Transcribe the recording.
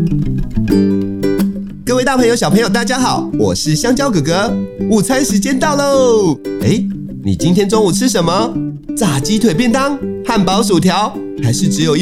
各位大朋友小朋友大家好，我是香蕉哥哥，午餐时间到喽。你今天中午吃什么？炸鸡腿便当、汉堡薯条，还是只有